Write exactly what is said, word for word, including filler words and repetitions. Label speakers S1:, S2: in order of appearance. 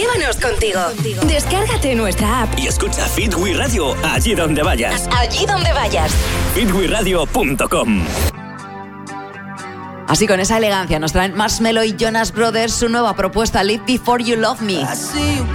S1: Llévanos contigo. Descárgate nuestra app
S2: y escucha Fit We Radio allí donde vayas.
S1: Allí donde vayas.
S2: fit we radio punto com.
S3: Así, con esa elegancia, nos traen Marshmello y Jonas Brothers su nueva propuesta, Live Before You Love Me.
S4: I see you